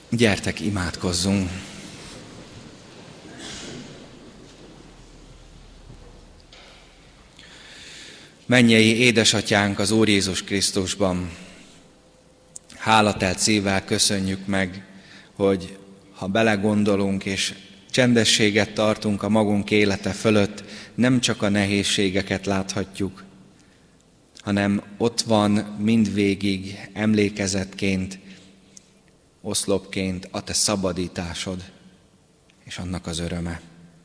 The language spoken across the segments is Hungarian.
Gyertek, imádkozzunk! Mennyei édesatyánk az Úr Jézus Krisztusban, hálatelt szívvel köszönjük meg, hogy ha belegondolunk és csendességet tartunk a magunk élete fölött, nem csak a nehézségeket láthatjuk, hanem ott van mindvégig emlékezetként, oszlopként a te szabadításod és annak az öröme.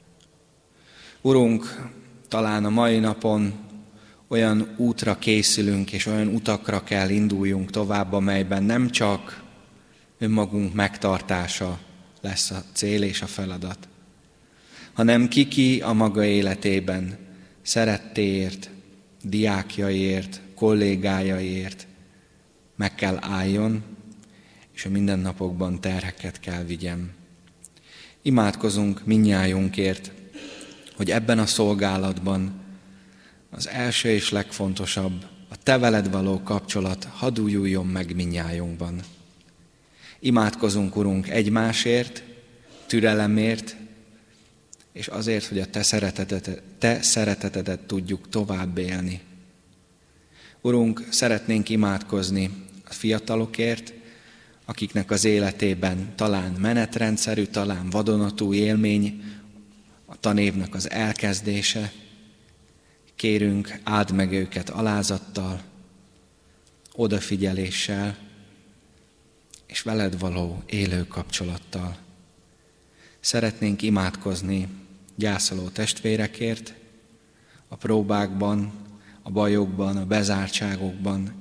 Urunk, talán a mai napon olyan útra készülünk, és olyan utakra kell induljunk tovább, amelyben nem csak önmagunk megtartása lesz a cél és a feladat, hanem ki a maga életében szerettéért, diákjaiért, kollégájaiért meg kell álljon, és a mindennapokban terheket kell vigyem. Imádkozunk mindnyájunkért, hogy ebben a szolgálatban az első és legfontosabb, a te veled való kapcsolat hadd újuljon meg mindnyájunkban. Imádkozunk, Urunk, egymásért, türelemért, és azért, hogy a te szeretetedet tudjuk tovább élni. Urunk, szeretnénk imádkozni a fiatalokért, akiknek az életében talán menetrendszerű, talán vadonatúj élmény, a tanévnek az elkezdése. Kérünk, áld meg őket alázattal, odafigyeléssel, és veled való élő kapcsolattal. Szeretnénk imádkozni gyászoló testvérekért, a próbákban, a bajokban, a bezártságokban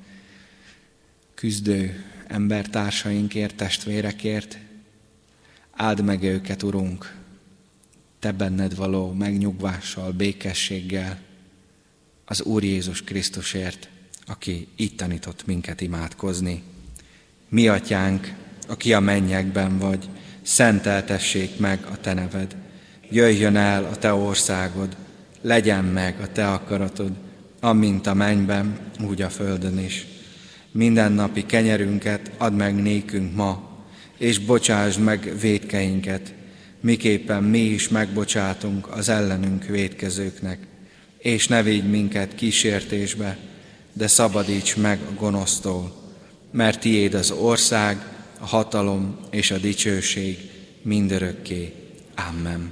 küzdő embertársainkért, testvérekért. Áld meg őket, Urunk, te benned való megnyugvással, békességgel, az Úr Jézus Krisztusért, aki így tanított minket imádkozni. Mi atyánk, aki a mennyekben vagy, szenteltessék meg a te neved. Jöjjön el a te országod, legyen meg a te akaratod, amint a mennyben, úgy a földön is. Mindennapi kenyerünket add meg nékünk ma, és bocsásd meg vétkeinket, miképpen mi is megbocsátunk az ellenünk vétkezőknek. És ne vigy minket kísértésbe, de szabadíts meg a gonosztól, mert tiéd az ország, a hatalom és a dicsőség mindörökké. Amen.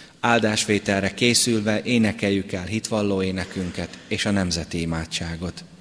Áldásvételre készülve énekeljük el hitvalló énekünket és a nemzeti imádságot.